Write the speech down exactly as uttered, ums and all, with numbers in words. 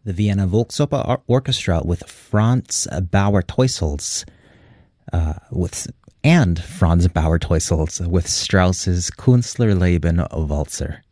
The Vienna Volksoper Or- Orchestra with Franz Bauer-Teusels uh, with and Franz Bauer-Teusels with Strauss's Künstlerleben Walzer.